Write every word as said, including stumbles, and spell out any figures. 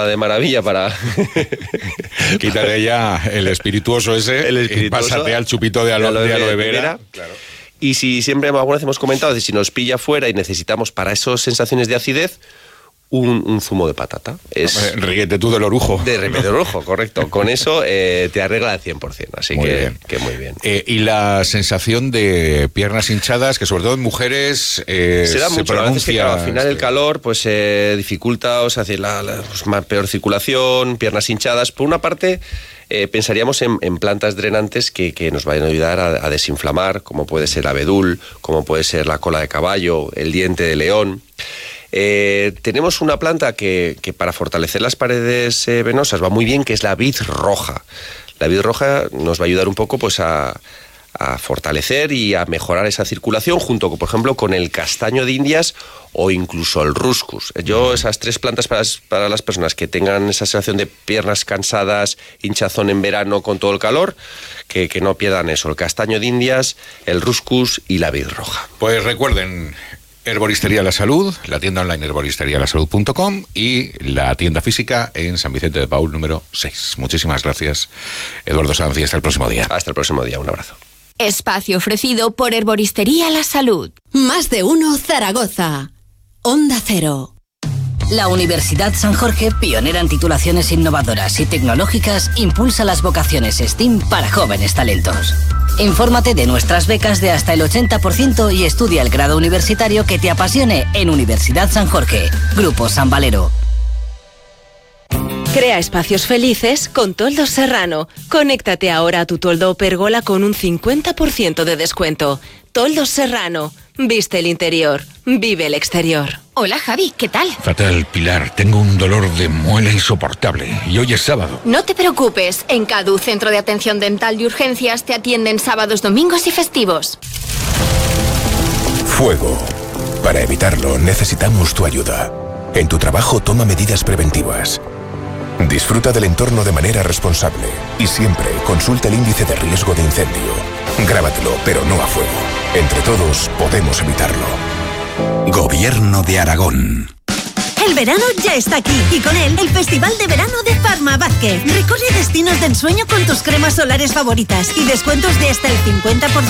de maravilla para... Quítale ya el espirituoso ese el espirituoso, y pásate al chupito de aloe, de aloe vera. vera. Claro. Y si siempre alguna vez hemos comentado de si nos pilla fuera y necesitamos para esas sensaciones de acidez, Un, un zumo de patata. Es ríete tú del orujo. De ríete del orujo, correcto. Con eso eh, te arregla al cien por ciento, así muy que, bien. que muy bien. Eh, y la sensación de piernas hinchadas, que sobre todo en mujeres eh, se da se mucho, a veces que claro, al final este... el calor pues eh, dificulta, o sea, hace la, la pues, más peor circulación, piernas hinchadas. Por una parte, eh, pensaríamos en, en plantas drenantes que, que nos vayan a ayudar a, a desinflamar, como puede ser el abedul, como puede ser la cola de caballo, el diente de león. Eh, tenemos una planta que, que para fortalecer las paredes eh, venosas va muy bien, que es la vid roja. La vid roja nos va a ayudar un poco pues a, a fortalecer y a mejorar esa circulación, junto, por ejemplo, con el castaño de Indias o incluso el ruscus. Yo, esas tres plantas para, para las personas que tengan esa sensación de piernas cansadas, hinchazón en verano con todo el calor, que, que no pierdan eso, el castaño de Indias, el ruscus y la vid roja. Pues recuerden... Herboristería La Salud, la tienda online herboristería la salud punto com y la tienda física en San Vicente de Paúl número seis. Muchísimas gracias, Eduardo Sanz, y hasta el próximo día. Hasta el próximo día, un abrazo. Espacio ofrecido por Herboristería La Salud. Más de uno Zaragoza. Onda Cero. La Universidad San Jorge, pionera en titulaciones innovadoras y tecnológicas, impulsa las vocaciones STEAM para jóvenes talentos. Infórmate de nuestras becas de hasta el ochenta por ciento y estudia el grado universitario que te apasione en Universidad San Jorge. Grupo San Valero. Crea espacios felices con Toldos Serrano. Conéctate ahora a tu toldo o pérgola con un cincuenta por ciento de descuento. Toldos Serrano. Viste el interior, vive el exterior. Hola Javi, ¿qué tal? Fatal, Pilar. Tengo un dolor de muela insoportable y hoy es sábado. No te preocupes. En CADU, Centro de Atención Dental y Urgencias, te atienden sábados, domingos y festivos. Fuego. Para evitarlo necesitamos tu ayuda. En tu trabajo toma medidas preventivas. Disfruta del entorno de manera responsable y siempre consulta el índice de riesgo de incendio. Grábatelo, pero no a fuego. Entre todos podemos evitarlo. Gobierno de Aragón. El verano ya está aquí y con él el Festival de Verano de Farma Vázquez. Recorre destinos de ensueño con tus cremas solares favoritas y descuentos de hasta el cincuenta por ciento